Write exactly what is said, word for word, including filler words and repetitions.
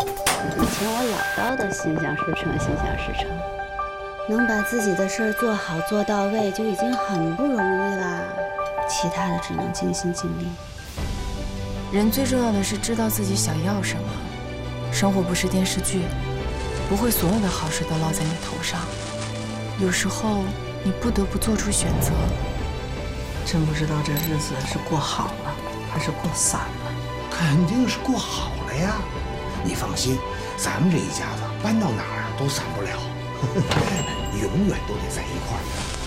以前我老叨叨心想事成，心想事成，能把自己的事儿做好做到位就已经很不容易啦，其他的只能尽心尽力。 人最重要的是知道自己想要什么。生活不是电视剧，不会所有的好事都落在你头上，有时候你不得不做出选择。 真不知道这日子是过好了还是过散了。 肯定是过好了呀，你放心，咱们这一家子搬到哪儿都散不了，永远都得在一块儿。